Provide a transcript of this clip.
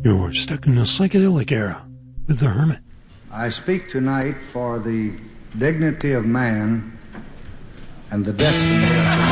You're stuck in the psychedelic era with the Hermit. I speak tonight for the dignity of man and the destiny of